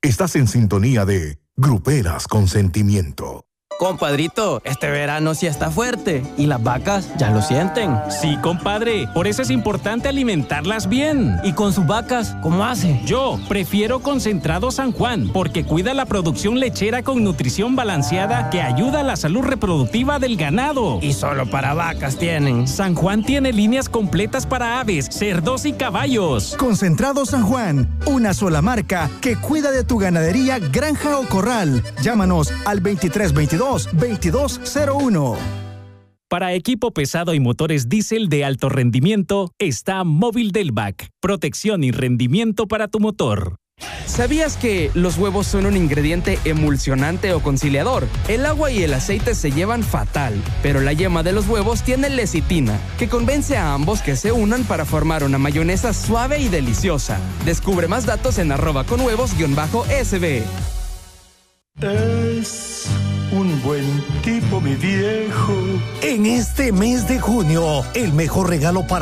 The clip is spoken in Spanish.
Estás en sintonía de Gruperas con Sentimiento. Compadrito, este verano sí está fuerte y las vacas ya lo sienten. Sí, compadre, por eso es importante alimentarlas bien. ¿Y con sus vacas, cómo hace? Yo prefiero Concentrado San Juan porque cuida la producción lechera con nutrición balanceada que ayuda a la salud reproductiva del ganado. Y solo para vacas tienen. San Juan tiene líneas completas para aves, cerdos y caballos. Concentrado San Juan, una sola marca que cuida de tu ganadería, granja o corral. Llámanos al 2322-2201. Para equipo pesado y motores diésel de alto rendimiento, está Móvil Delvac. Protección y rendimiento para tu motor. ¿Sabías que los huevos son un ingrediente emulsionante o conciliador? El agua y el aceite se llevan fatal, pero la yema de los huevos tiene lecitina, que convence a ambos que se unan para formar una mayonesa suave y deliciosa. Descubre más datos en @conhuevos_sb. Es un buen tipo, mi viejo. En este mes de junio, el mejor regalo para